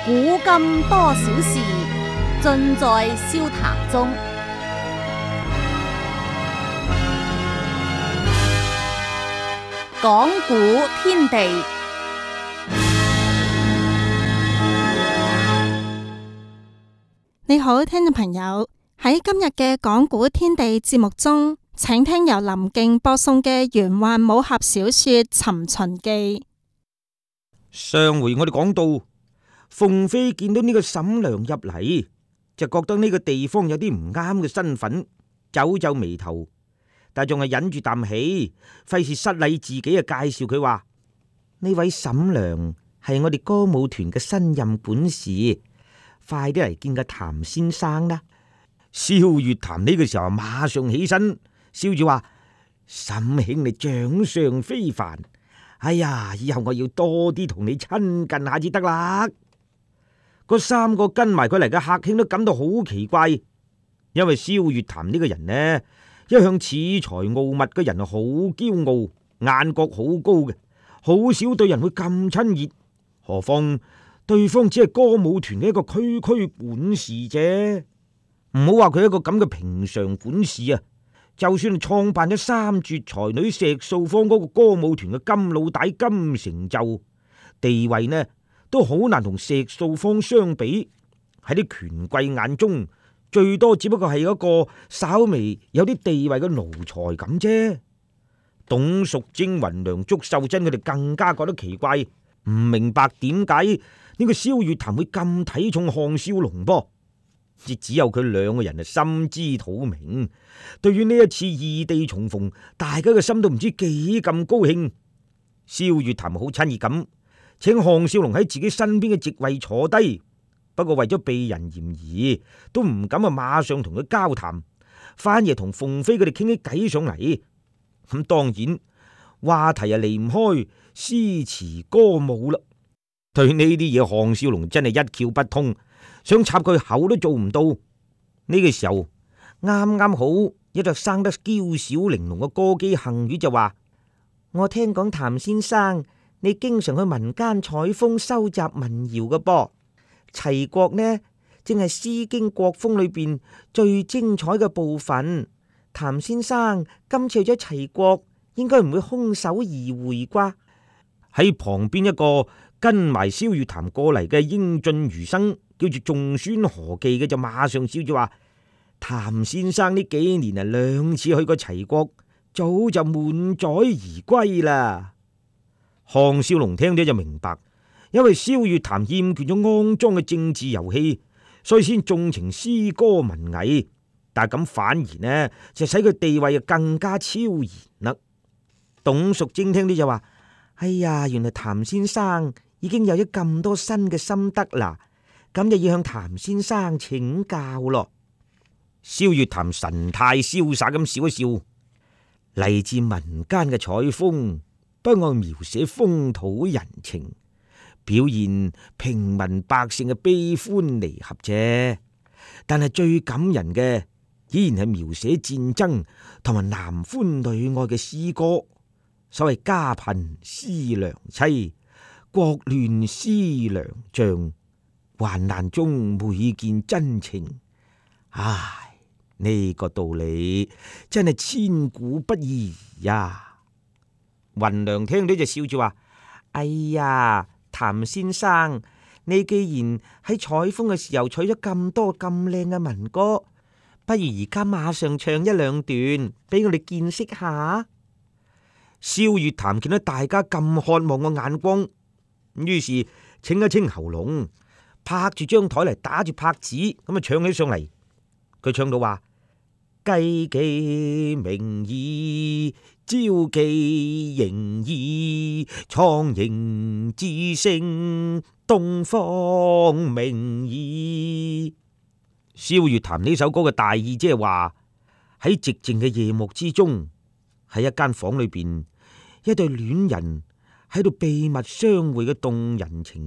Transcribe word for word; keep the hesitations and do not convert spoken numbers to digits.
古今多少事，盡在笑談中。講古天地， 你好，聽眾朋友，喺今日嘅講古天地節目中，請聽由林敬播送嘅玄幻武俠小說《尋秦記》。 上回我哋講到，鳳飛見到呢個沈良入嚟，就覺得呢個地方有啲唔啱嘅身份，皺皺眉頭，但仲係忍住啖氣，費事失禮自己啊！介紹佢話：呢位沈良係我哋歌舞團嘅新任管事，快啲嚟見個譚先生啦！蕭月潭呢個時候馬上起身，笑住話：沈兄你長相非凡，哎呀，以後我要多啲同你親近下至得啦！嗰三個跟埋佢嚟嘅客卿都感到好奇怪，因為蕭月潭呢個人呢，一向恃才傲物嘅人，好驕傲，眼角好高嘅，好少對人會咁親熱，何況對方只係歌舞團嘅一個區區管事啫。唔好話佢一個咁嘅平常管事啊，就算係創辦咗三絕才女石素芳嗰個歌舞團嘅金老大金成就，地位呢都好難同石素芳相比。喺啲權貴眼中，最多只不過係一個稍微有啲地位嘅奴才咁啫。董淑貞、雲娘祝秀珍佢哋更加覺得奇怪，唔明白點解呢個蕭月潭會咁睇重項少龍噃。亦只有佢兩個人係心知肚明，對於呢一次異地重逢，大家嘅心都唔知幾咁高興。蕭月潭好親熱咁請項少龍喺自己身邊嘅席位坐低，不過為咗避人嫌疑，都唔敢啊馬上同佢交談，反而同鳳飛佢哋傾起偈上嚟。咁當然話題啊離唔開詩詞歌舞啦。對呢啲嘢，項少龍真係一竅不通，想插佢口都做唔到。呢個時候啱啱好一隻生得嬌小玲瓏嘅歌姬杏月就話：我聽講譚先生你經常去民間採風收集民謠嘅噃，齊國呢正係《詩經》國風裏邊最精彩嘅部分。譚先生今次去咗齊國，應該唔會空手而回啩？喺旁邊一個跟埋蕭月潭過嚟嘅英俊儒生叫做仲孫何忌嘅就馬上笑住話：譚先生呢幾年啊兩次去過齊國，早就滿載而歸啦。項少龍聽咗就明白，因為蕭月潭厭倦咗骯髒嘅政治遊戲，所以先縱情詩歌文藝。但係咁反而呢就使佢地位啊更加超然啦。董淑貞聽啲就話：哎呀，原來譚先生已經有咗咁多新嘅心得啦，咁就要向譚先生請教咯。蕭月潭神態瀟灑咁笑一笑，嚟自民間嘅採風，不愛描寫風土人情，表現平民百姓嘅悲歡離合啫。但係最感人嘅，依然係描寫戰爭同埋男歡女愛嘅詩歌。所謂家貧思良妻，國亂思良將，患難中每見真情。唉，呢個道理真係千古不易呀！雲娘聽到就笑住話：哎呀，譚先生，你既然喺採風嘅時候取咗咁多咁靚嘅民歌，不如而家馬上唱一兩段俾我哋見識下。蕭月潭見到大家咁渴望嘅眼光，於是清一清喉嚨，拍住張台嚟打住拍子咁啊唱起上嚟。佢唱到話：雞記鳴耳，朝記盈耳，蒼蠅之聲，東方明耳。蕭月潭呢首歌嘅大意即係話，喺寂靜嘅夜幕之中，喺一間房裏邊，一對戀人喺度秘密相會嘅動人情